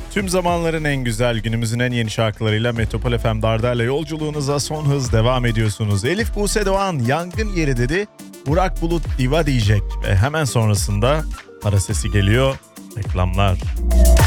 Tüm zamanların en güzel, günümüzün en yeni şarkılarıyla Metropol FM Darder'le yolculuğunuza son hız devam ediyorsunuz. Elif Buse Doğan yangın yeri dedi. Burak Bulut diva diyecek ve hemen sonrasında ara sesi geliyor. Reklamlar.